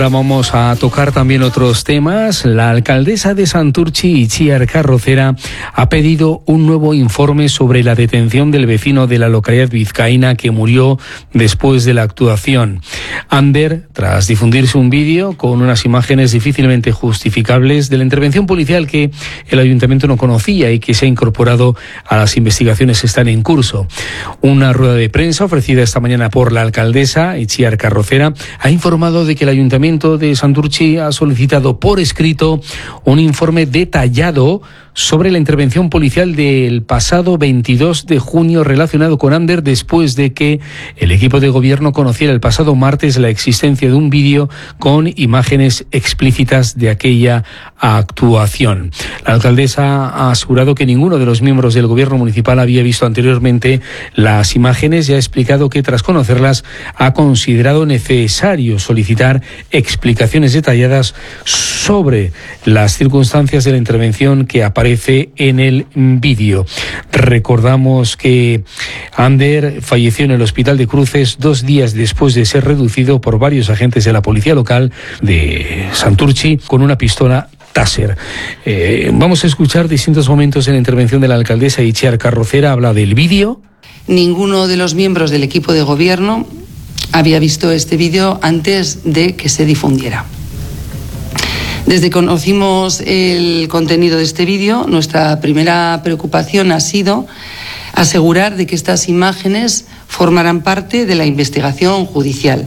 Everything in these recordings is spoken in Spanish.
Ahora vamos a tocar también otros temas. La alcaldesa de Santurtzi, Itziar Carrocera, ha pedido un nuevo informe sobre la detención del vecino de la localidad vizcaína que murió después de la actuación. Ander, tras difundirse un vídeo con unas imágenes difícilmente justificables de la intervención policial que el ayuntamiento no conocía y que se ha incorporado a las investigaciones que están en curso. Una rueda de prensa ofrecida esta mañana por la alcaldesa, Itziar Carrocera, ha informado de que el Ayuntamiento de Santurtzi ha solicitado por escrito un informe detallado sobre la intervención policial del pasado 22 de junio relacionado con Ander, después de que el equipo de gobierno conociera el pasado martes la existencia de un vídeo con imágenes explícitas de aquella actuación. La alcaldesa ha asegurado que ninguno de los miembros del gobierno municipal había visto anteriormente las imágenes y ha explicado que tras conocerlas ha considerado necesario solicitar explicaciones detalladas sobre las circunstancias de la intervención que aparece en el vídeo. Recordamos que Ander falleció en el hospital de Cruces 2 días después de ser reducido por varios agentes de la policía local de Santurtzi con una pistola Taser. Vamos a escuchar distintos momentos en la intervención de la alcaldesa Itziar Carrocera. Habla del vídeo. Ninguno de los miembros del equipo de gobierno había visto este vídeo antes de que se difundiera. Desde que conocimos el contenido de este vídeo, nuestra primera preocupación ha sido asegurar de que estas imágenes formarán parte de la investigación judicial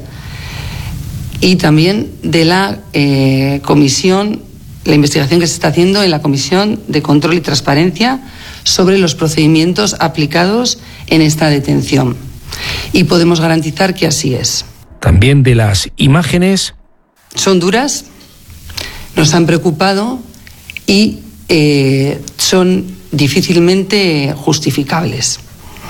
y también de la investigación que se está haciendo en la Comisión de Control y Transparencia sobre los procedimientos aplicados en esta detención. Y podemos garantizar que así es. También de las imágenes. Son duras, nos han preocupado y son difícilmente justificables.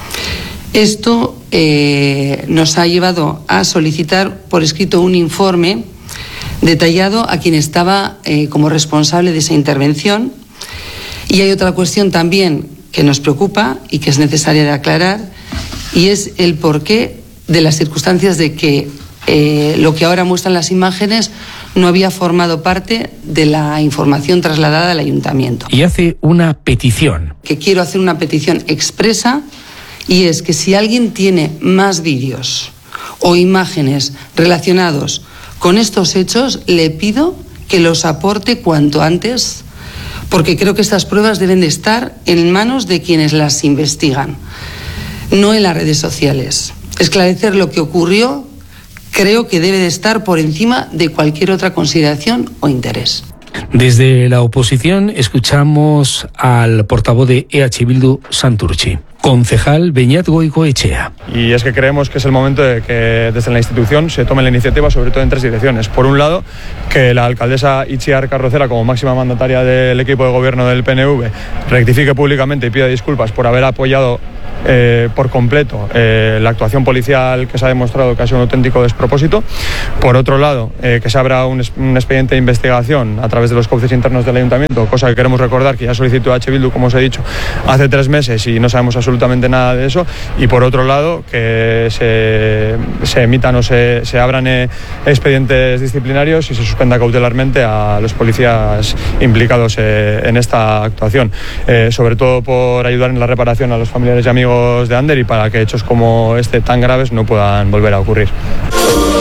Esto nos ha llevado a solicitar por escrito un informe detallado a quien estaba como responsable de esa intervención. Y hay otra cuestión también que nos preocupa y que es necesaria de aclarar, y es el porqué de las circunstancias de que lo que ahora muestran las imágenes no había formado parte de la información trasladada al ayuntamiento. Y hace una petición. Que quiero hacer una petición expresa, y es que si alguien tiene más vídeos o imágenes relacionados con estos hechos, le pido que los aporte cuanto antes, porque creo que estas pruebas deben de estar en manos de quienes las investigan, no en las redes sociales. Esclarecer lo que ocurrió creo que debe de estar por encima de cualquier otra consideración o interés. Desde la oposición escuchamos al portavoz de EH Bildu Santurtzi, concejal Beñat Goicoechea. Y es que creemos que es el momento de que desde la institución se tome la iniciativa, sobre todo en 3 direcciones. Por un lado, que la alcaldesa Itziar Carrocera, como máxima mandataria del equipo de gobierno del PNV, rectifique públicamente y pida disculpas por haber apoyado por completo la actuación policial, que se ha demostrado que ha sido un auténtico despropósito. Por otro lado, que se abra un expediente de investigación a través de los cauces internos del ayuntamiento, cosa que queremos recordar que ya solicitó H. Bildu, como os he dicho, hace 3 meses y no sabemos absolutamente nada de eso. Y por otro lado, que se emitan o se abran expedientes disciplinarios y se suspenda cautelarmente a los policías implicados en esta actuación, sobre todo por ayudar en la reparación a los familiares y amigos de Ander y para que hechos como este tan graves no puedan volver a ocurrir.